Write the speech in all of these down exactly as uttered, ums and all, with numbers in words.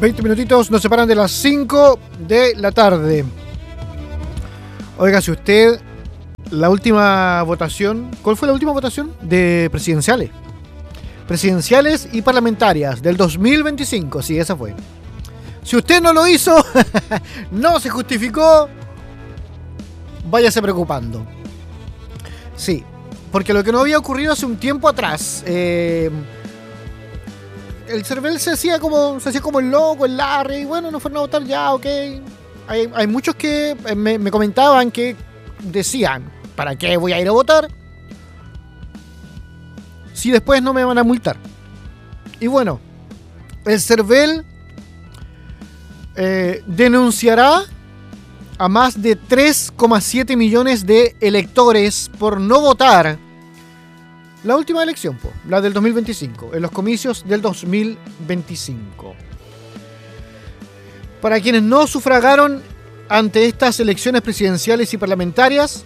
veinte minutitos nos separan de las cinco de la tarde. Oiga, si usted, la última votación, ¿cuál fue la última votación? De presidenciales. Presidenciales y parlamentarias del dos mil veinticinco, sí, esa fue. Si usted no lo hizo, no se justificó, váyase preocupando. Sí, porque lo que no había ocurrido hace un tiempo atrás, eh, el CERVEL se hacía como se hacía como el loco, el Larry, y bueno, no fueron a votar ya, ok. Hay, hay muchos que me, me comentaban que decían, ¿para qué voy a ir a votar si después no me van a multar? Y bueno, el CERVEL eh, denunciará a más de tres coma siete millones de electores por no votar la última elección, po, la del dos mil veinticinco, en los comicios del dos mil veinticinco. Para quienes no sufragaron ante estas elecciones presidenciales y parlamentarias,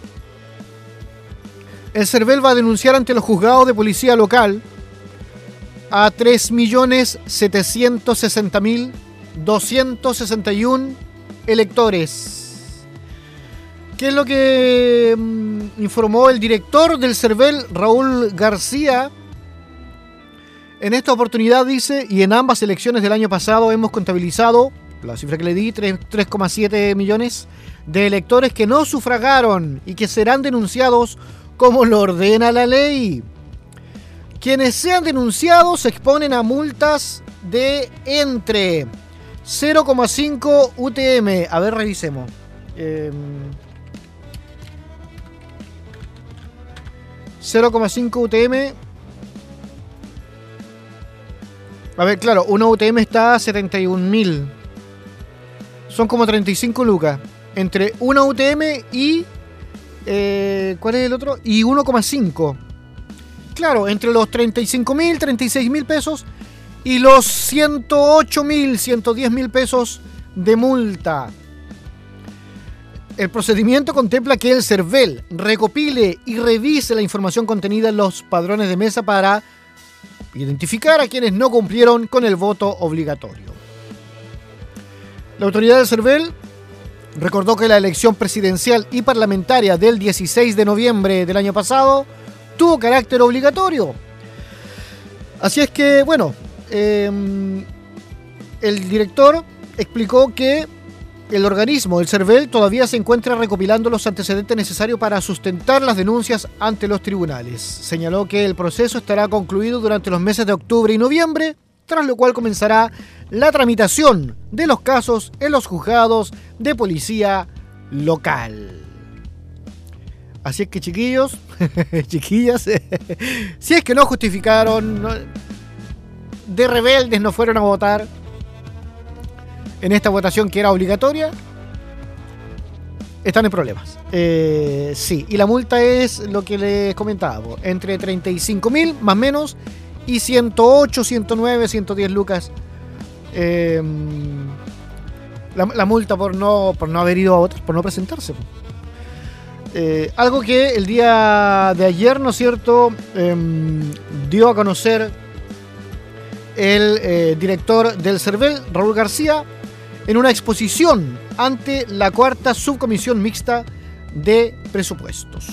el CERVEL va a denunciar ante los juzgados de policía local a tres millones setecientos sesenta mil doscientos sesenta y uno electores. ¿Qué es lo que mmm, informó el director del CERVEL, Raúl García? En esta oportunidad dice, y en ambas elecciones del año pasado hemos contabilizado, la cifra que le di, tres coma siete millones de electores que no sufragaron y que serán denunciados como lo ordena la ley. Quienes sean denunciados se exponen a multas de entre cero coma cinco U T M. A ver, revisemos. Eh, cero coma cinco U T M. A ver, claro, una U T M está a setenta y un mil. Son como treinta y cinco lucas. Entre una U T M y... Eh, ¿cuál es el otro? Y uno coma cinco. Claro, entre los treinta y cinco mil, treinta y seis mil pesos y los ciento ocho mil, ciento diez mil pesos de multa. El procedimiento contempla que el CERVEL recopile y revise la información contenida en los padrones de mesa para identificar a quienes no cumplieron con el voto obligatorio. La autoridad del CERVEL recordó que la elección presidencial y parlamentaria del dieciséis de noviembre del año pasado tuvo carácter obligatorio. Así es que, bueno, eh, el director explicó que el organismo, el CERVEL, todavía se encuentra recopilando los antecedentes necesarios para sustentar las denuncias ante los tribunales. Señaló que el proceso estará concluido durante los meses de octubre y noviembre, tras lo cual comenzará la tramitación de los casos en los juzgados de policía local. Así es que, chiquillos, chiquillas, si es que no justificaron, no, de rebeldes no fueron a votar en esta votación que era obligatoria, están en problemas. Eh, sí, y la multa es lo que les comentaba, entre treinta y cinco mil más o menos y ciento ocho, ciento nueve, ciento diez lucas. Eh, la, la multa por no, por no haber ido a votar, por no presentarse. Eh, algo que el día de ayer, ¿no es cierto?, eh, dio a conocer el eh, director del CERVEL, Raúl García, en una exposición ante la cuarta subcomisión mixta de presupuestos.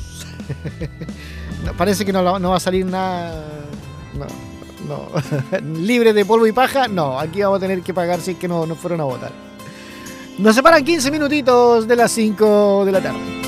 No, parece que no, no va a salir nada no, no. libre de polvo y paja. No, aquí vamos a tener que pagar si es que no, no fueron a votar. Nos separan quince minutitos de las cinco de la tarde.